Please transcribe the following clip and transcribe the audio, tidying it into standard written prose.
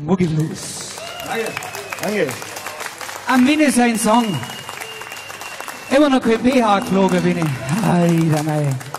Muggiblues. Danke. Danke. Am Winne sein Song. Immer noch kein BH geflogen bin ich. Ei,